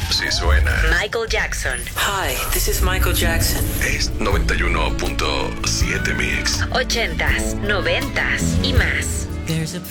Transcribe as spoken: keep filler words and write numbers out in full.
Si suena. Michael Jackson. Hi, this is Michael Jackson. Es noventa y uno punto siete Mix. Ochentas, noventas y más. There's a